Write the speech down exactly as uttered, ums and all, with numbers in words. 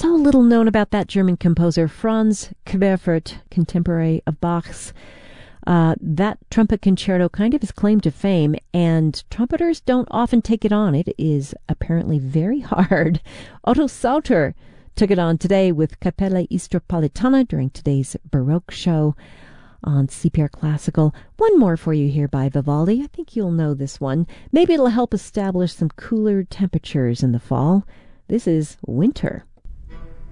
so little known about that German composer, Franz Querfurt, contemporary of Bach's. Uh, that trumpet concerto kind of is claim to fame, and trumpeters don't often take it on. It is apparently very hard. Otto Sauter took it on today with Cappella Istropolitana during today's Baroque show on C P R Classical. One more for you here by Vivaldi. I think you'll know this one. Maybe it'll help establish some cooler temperatures in the fall. This is Winter.